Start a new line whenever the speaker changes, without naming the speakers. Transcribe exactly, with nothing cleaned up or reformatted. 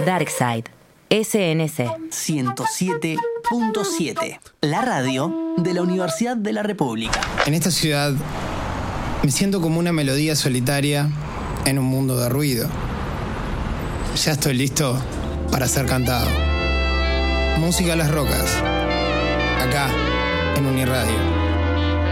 Darkside, S N C.
ciento siete punto siete, la radio de la Universidad de la República.
En esta ciudad me siento como una melodía solitaria en un mundo de ruido. Ya estoy listo para ser cantado. Música a las rocas, acá en Uniradio.